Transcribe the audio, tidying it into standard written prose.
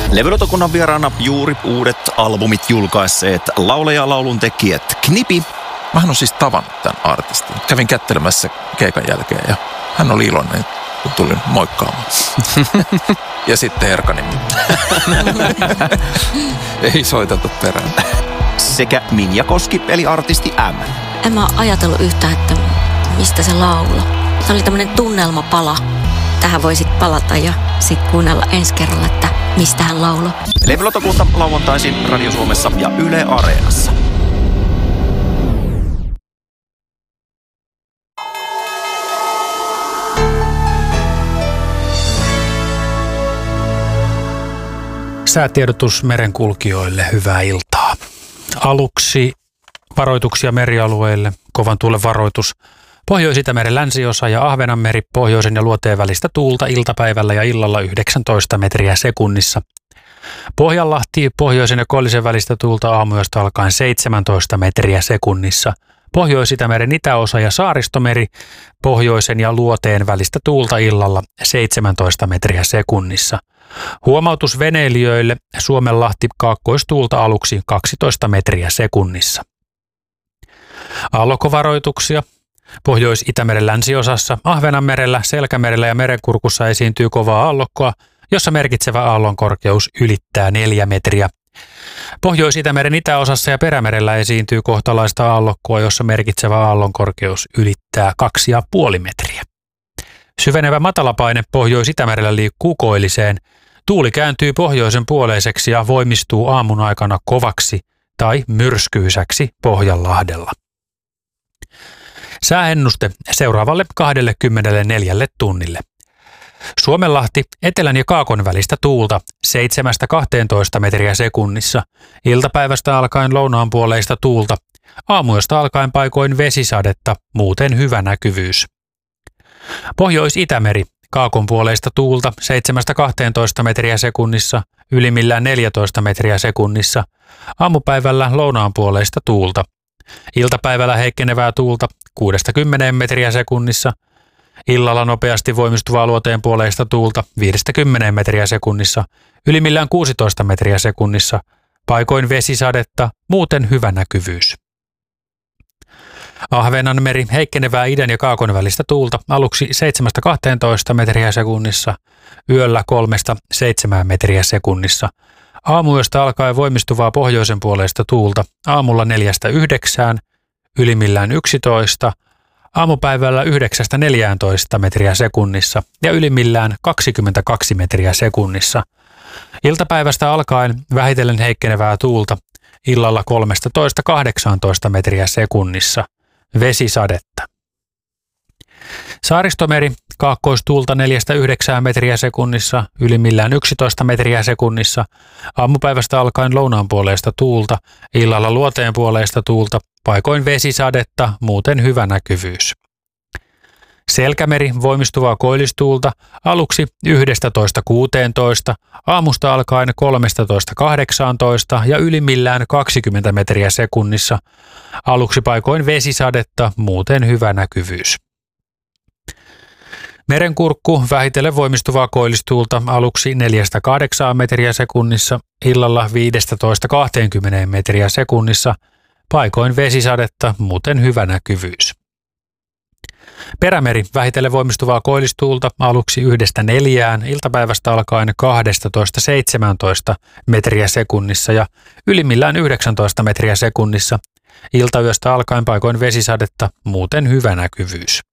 Levylautakunnan vieraana juuri uudet albumit julkaisseet laulaja laulun tekijät Knipi. Mähän on siis tavannut tämän artistin. Kävin kättelemässä keikan jälkeen ja hän oli iloinen, kun tulin moikkaamaan. Ja sitten Erkani. Ei soiteltu perään. Sekä Minja Koski eli artisti M. En mä ajatellut yhtään, että mistä se laulaa. Se oli tämmöinen tunnelmapala. Tähän voi sitten palata ja sitten kuunnella ensi kerralla, että mistä hän lauloi. Levylautakunta lauantaisin Radio Suomessa ja Yle Areenassa. Säätiedotus merenkulkijoille, hyvää iltaa. Aluksi varoituksia merialueille, kovan tuulen varoitus. Pohjois-Itämeren länsiosa ja Ahvenanmeri pohjoisen ja luoteen välistä tuulta iltapäivällä ja illalla 19 metriä sekunnissa. Pohjanlahti pohjoisen ja koillisen välistä tuulta aamuyöstä alkaen 17 metriä sekunnissa. Pohjois-Itämeren itäosa ja Saaristomeri pohjoisen ja luoteen välistä tuulta illalla 17 metriä sekunnissa. Huomautus veneilijöille, Suomenlahti kaakkoistuulta aluksi 12 metriä sekunnissa. Aallokkovaroituksia. Pohjois-Itämeren länsiosassa, Ahvenanmerellä, Selkämerellä ja Merenkurkussa esiintyy kovaa aallokkoa, jossa merkitsevä aallon korkeus ylittää 4 metriä. Pohjois-Itämeren itäosassa ja Perämerellä esiintyy kohtalaista aallokkoa, jossa merkitsevä aallon korkeus ylittää 2,5 metriä. Syvenevä matalapaine Pohjois-Itämerellä liikkuu koilliseen. Tuuli kääntyy pohjoisen puoleiseksi ja voimistuu aamun aikana kovaksi tai myrskyisäksi Pohjanlahdella. Sääennuste seuraavalle 24 tunnille. Suomenlahti etelän ja kaakon välistä tuulta 7-12 metriä sekunnissa. Iltapäivästä alkaen lounaanpuoleista tuulta. Aamuyöstä alkaen paikoin vesisadetta, muuten hyvä näkyvyys. Pohjois-Itämeri kaakonpuoleista tuulta 7-12 metriä sekunnissa, ylimmillään 14 metriä sekunnissa. Aamupäivällä lounaanpuoleista tuulta. Iltapäivällä heikkenevää tuulta 6-10 metriä sekunnissa. Illalla nopeasti voimistuvaa luoteenpuoleista tuulta 5-10 metriä sekunnissa, ylimmillään 16 metriä sekunnissa. Paikoin vesisadetta, muuten hyvä näkyvyys. Ahvenanmeri heikkenevää idän ja kaakon välistä tuulta aluksi 7-12 metriä sekunnissa, yöllä 3-7 metriä sekunnissa. Aamuyöstä alkaen voimistuvaa pohjoisen puoleista tuulta aamulla 4-9, ylimmillään 11, aamupäivällä 9-14 metriä sekunnissa ja ylimmillään 22 metriä sekunnissa. Iltapäivästä alkaen vähitellen heikkenevää tuulta illalla 13-18 metriä sekunnissa. Vesisadetta. Saaristomeri kaakkoistuulta 4-9 metriä sekunnissa, ylimmillään 11 metriä sekunnissa. Aamupäivästä alkaen lounaanpuoleista tuulta, illalla luoteenpuoleista tuulta, paikoin vesisadetta, muuten hyvä näkyvyys. Selkämeri voimistuvaa koillistuulta aluksi 11-16, aamusta alkaen 13-18 ja ylimmillään 20 metriä sekunnissa. Aluksi paikoin vesisadetta, muuten hyvä näkyvyys. Merenkurkku vähitellen voimistuvaa koillistuulta aluksi 4-8 metriä sekunnissa, illalla 15-20 metriä sekunnissa, paikoin vesisadetta, muuten hyvä näkyvyys. Perämeri vähitellen voimistuvaa koillistuulta aluksi 1-4, iltapäivästä alkaen 12-17 metriä sekunnissa ja ylimmillään 19 metriä sekunnissa. Iltayöstä alkaen paikoin vesisadetta, muuten hyvä näkyvyys.